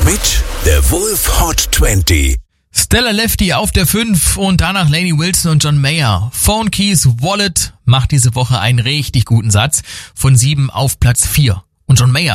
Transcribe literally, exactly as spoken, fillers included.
Twitch, der Wolf Hot zwanzig. Stella Lefty auf der fünf und danach Lainey Wilson und John Mayer. Phone Keys Wallet macht diese Woche einen richtig guten Satz von sieben auf Platz vier. Und John Mayer